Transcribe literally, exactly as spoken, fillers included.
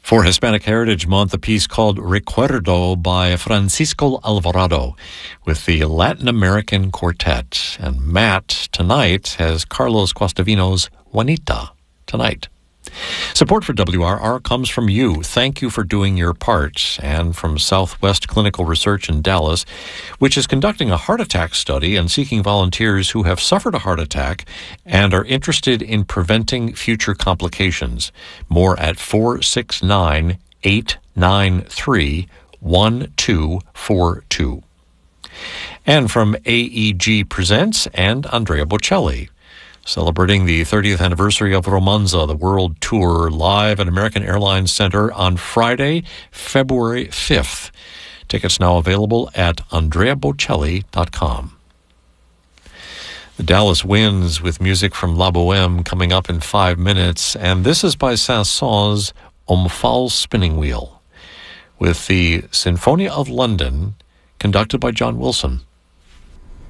For Hispanic Heritage Month, a piece called Recuerdo by Francisco Alvarado with the Latin American Quartet. And Matt tonight has Carlos Guastavino's Juanita tonight. Support for W R R comes from you. Thank you for doing your part. And from Southwest Clinical Research in Dallas, which is conducting a heart attack study and seeking volunteers who have suffered a heart attack and are interested in preventing future complications. More at four six nine, eight nine three, one two four two. And from A E G Presents and Andrea Bocelli, celebrating the thirtieth anniversary of Romanza, the world tour, live at American Airlines Center on Friday, February fifth. Tickets now available at andrea bocelli dot com. The Dallas Winds with music from La Boheme coming up in five minutes, and this is by Saint-Saëns' Omphale Spinning Wheel, with the Sinfonia of London, conducted by John Wilson.